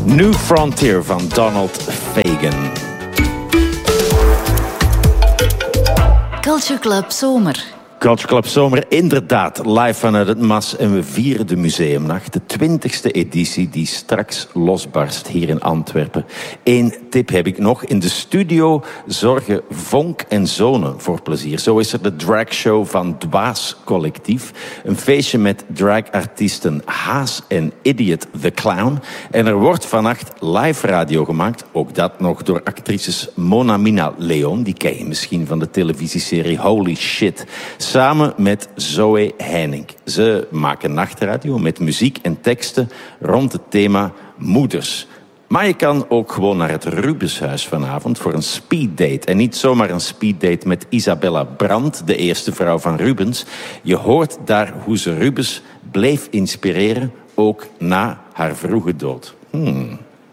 New Frontier van Donald Fagen. Culture Club Zomer. Culture Club Zomer, inderdaad, live vanuit het MAS. En we vieren de Museumnacht, de 20e editie die straks losbarst hier in Antwerpen. Eén tip heb ik nog. In de studio zorgen Vonk en Zonen voor plezier. Zo is er de dragshow van Dwaas Collectief. Een feestje met dragartiesten Haas en Idiot the Clown. En er wordt vannacht live radio gemaakt. Ook dat nog door actrices Mona Mina Leon. Die ken je misschien van de televisieserie Holy Shit. Samen met Zoe Heining. Ze maken nachtradio met muziek en teksten rond het thema moeders. Maar je kan ook gewoon naar het Rubenshuis vanavond voor een speeddate. En niet zomaar een speeddate met Isabella Brandt, de eerste vrouw van Rubens. Je hoort daar hoe ze Rubens bleef inspireren, ook na haar vroege dood.